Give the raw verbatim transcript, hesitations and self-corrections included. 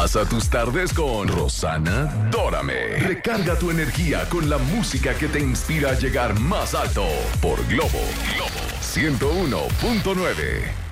Pasa tus tardes con Rosana Dórame. Recarga tu energía con la música que te inspira a llegar más alto por Globo, Globo ciento uno punto nueve.